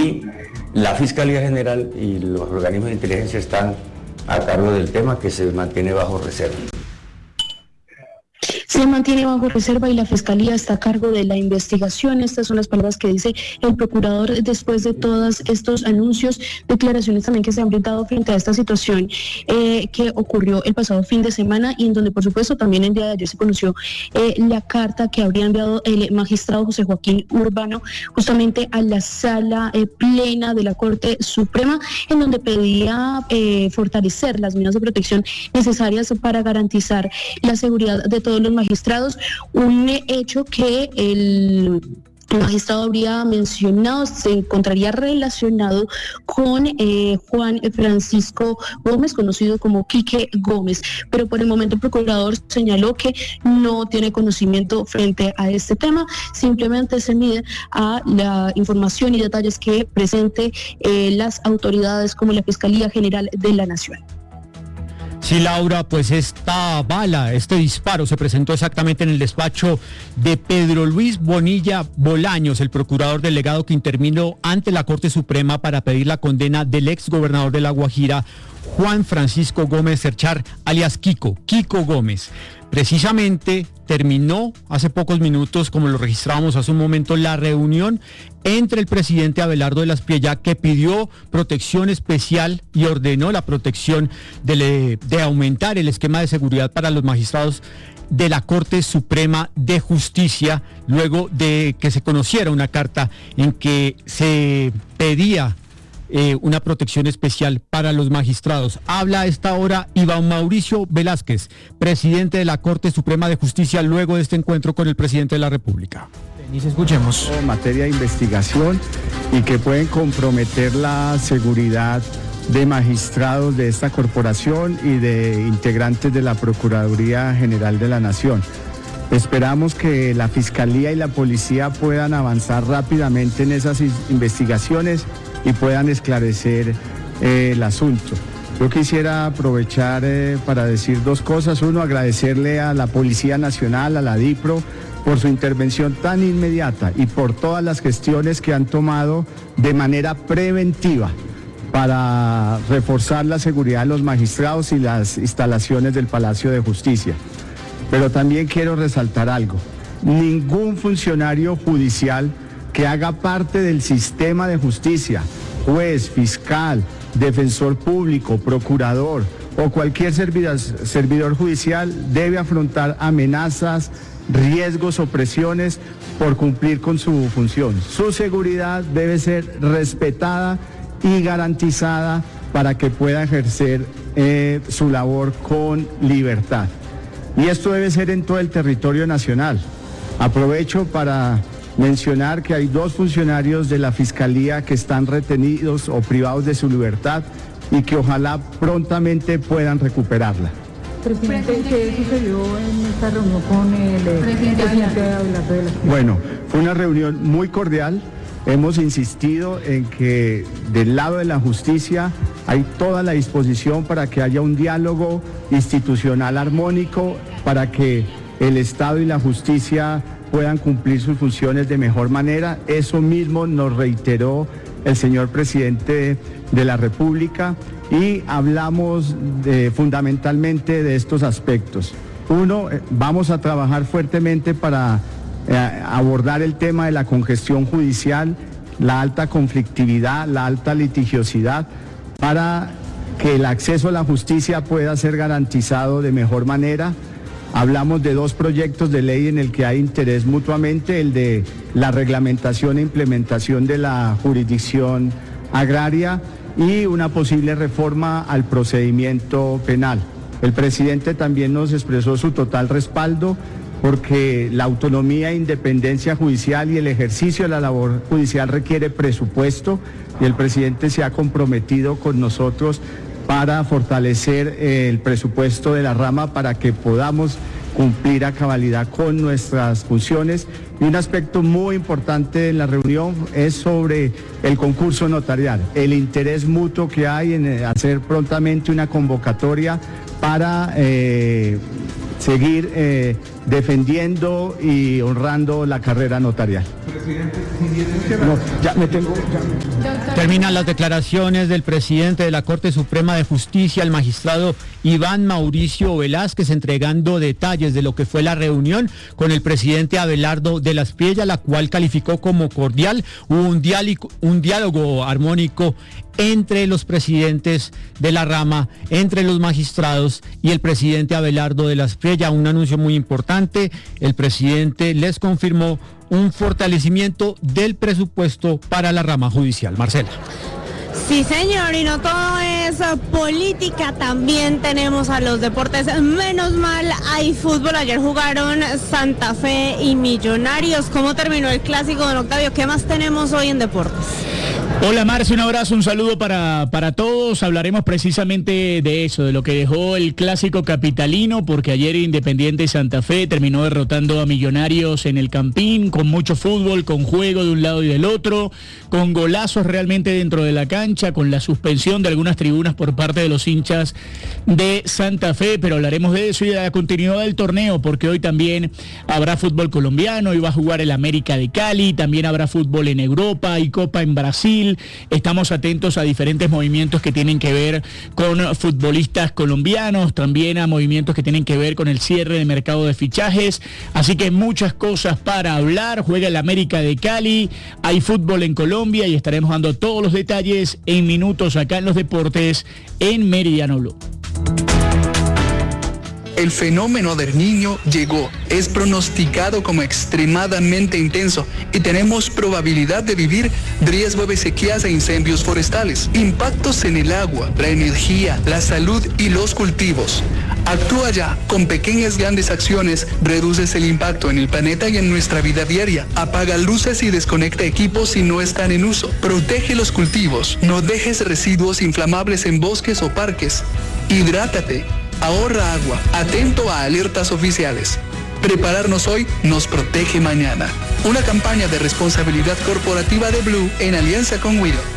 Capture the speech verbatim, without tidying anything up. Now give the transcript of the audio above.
y la Fiscalía General y los organismos de inteligencia están a cargo del tema, que se mantiene bajo reserva. Se mantiene bajo reserva y la Fiscalía está a cargo de la investigación. Estas son las palabras que dice el procurador después de todos estos anuncios, declaraciones también que se han brindado frente a esta situación eh, que ocurrió el pasado fin de semana y en donde, por supuesto, también el día de ayer se conoció eh, la carta que habría enviado el magistrado José Joaquín Urbano justamente a la sala eh, plena de la Corte Suprema, en donde pedía eh, fortalecer las medidas de protección necesarias para garantizar la seguridad de todos los magistrados. magistrados, un hecho que el magistrado habría mencionado se encontraría relacionado con eh, Juan Francisco Gómez, conocido como Quique Gómez, pero por el momento el procurador señaló que no tiene conocimiento frente a este tema, simplemente se mide a la información y detalles que presente eh, las autoridades como la Fiscalía General de la Nación. Sí, Laura, pues esta bala, este disparo se presentó exactamente en el despacho de Pedro Luis Bonilla Bolaños, el procurador delegado que intervino ante la Corte Suprema para pedir la condena del ex gobernador de La Guajira, Juan Francisco Gómez Cerchar, alias Kiko, Kiko Gómez. Precisamente terminó hace pocos minutos, como lo registrábamos hace un momento, la reunión entre el presidente Abelardo de la Espriella, que pidió protección especial y ordenó la protección de, de aumentar el esquema de seguridad para los magistrados de la Corte Suprema de Justicia, luego de que se conociera una carta en que se pedía Eh, una protección especial para los magistrados. Habla a esta hora Iván Mauricio Velázquez, presidente de la Corte Suprema de Justicia, luego de este encuentro con el presidente de la República. Denise, escuchemos. En materia de investigación y que pueden comprometer la seguridad de magistrados de esta corporación y de integrantes de la Procuraduría General de la Nación. Esperamos que la Fiscalía y la Policía puedan avanzar rápidamente en esas investigaciones y puedan esclarecer eh, el asunto. Yo quisiera aprovechar eh, para decir dos cosas. Uno, agradecerle a la Policía Nacional, a la DIPRO, por su intervención tan inmediata y por todas las gestiones que han tomado de manera preventiva para reforzar la seguridad de los magistrados y las instalaciones del Palacio de Justicia. Pero también quiero resaltar algo. Ningún funcionario judicial que haga parte del sistema de justicia, juez, fiscal, defensor público, procurador o cualquier servidor, servidor judicial debe afrontar amenazas, riesgos o presiones por cumplir con su función. Su seguridad debe ser respetada y garantizada para que pueda ejercer eh, su labor con libertad. Y esto debe ser en todo el territorio nacional. Aprovecho para mencionar que hay dos funcionarios de la Fiscalía que están retenidos o privados de su libertad y que ojalá prontamente puedan recuperarla. Presidente, ¿qué sucedió en esta reunión con el presidente Abelardo de la Espriella? Bueno, fue una reunión muy cordial. Hemos insistido en que del lado de la justicia hay toda la disposición para que haya un diálogo institucional armónico, para que el Estado y la justicia puedan cumplir sus funciones de mejor manera. Eso mismo nos reiteró el señor presidente de la República y hablamos de, fundamentalmente de estos aspectos. Uno, vamos a trabajar fuertemente para eh, abordar el tema de la congestión judicial, la alta conflictividad, la alta litigiosidad, para que el acceso a la justicia pueda ser garantizado de mejor manera. Hablamos de dos proyectos de ley en el que hay interés mutuamente, el de la reglamentación e implementación de la jurisdicción agraria y una posible reforma al procedimiento penal. El presidente también nos expresó su total respaldo porque la autonomía e independencia judicial y el ejercicio de la labor judicial requiere presupuesto y el presidente se ha comprometido con nosotros para fortalecer el presupuesto de la rama para que podamos cumplir a cabalidad con nuestras funciones. Y un aspecto muy importante en la reunión es sobre el concurso notarial, el interés mutuo que hay en hacer prontamente una convocatoria para eh, seguir eh, defendiendo y honrando la carrera notarial. No, ya me tengo... Ya. Terminan las declaraciones del presidente de la Corte Suprema de Justicia, el magistrado Iván Mauricio Velázquez, entregando detalles de lo que fue la reunión con el presidente Abelardo de las Priella, la cual calificó como cordial. Hubo un diálogo, un diálogo armónico entre los presidentes de la rama, entre los magistrados y el presidente Abelardo de las Priella. Un anuncio muy importante: el presidente les confirmó un fortalecimiento del presupuesto para la rama judicial. Marcela. Sí, señor, y no todo es política, también tenemos a los deportes. Menos mal hay fútbol. Ayer jugaron Santa Fe y Millonarios. ¿Cómo terminó el clásico, don Octavio? ¿Qué más tenemos hoy en deportes? Hola Marce, un abrazo, un saludo para, para todos. Hablaremos precisamente de eso, de lo que dejó el clásico capitalino, porque ayer Independiente Santa Fe terminó derrotando a Millonarios en el Campín, con mucho fútbol, con juego de un lado y del otro, con golazos realmente dentro de la cancha, con la suspensión de algunas tribunas por parte de los hinchas de Santa Fe, pero hablaremos de eso y de la continuidad del torneo, porque hoy también habrá fútbol colombiano, hoy va a jugar el América de Cali, también habrá fútbol en Europa y Copa en Brasil. Estamos atentos a diferentes movimientos que tienen que ver con futbolistas colombianos, también a movimientos que tienen que ver con el cierre de mercado de fichajes, así que muchas cosas para hablar. Juega el América de Cali, hay fútbol en Colombia y estaremos dando todos los detalles en minutos acá en los deportes en Meridiano Blue. El fenómeno del Niño llegó, es pronosticado como extremadamente intenso y tenemos probabilidad de vivir riesgo de sequías e incendios forestales, impactos en el agua, la energía, la salud y los cultivos. Actúa ya, con pequeñas grandes acciones reduces el impacto en el planeta y en nuestra vida diaria. Apaga luces y desconecta equipos si no están en uso. Protege los cultivos, no dejes residuos inflamables en bosques o parques. Hidrátate. Ahorra agua, atento a alertas oficiales. Prepararnos hoy nos protege mañana. Una campaña de responsabilidad corporativa de Blue en alianza con Willow.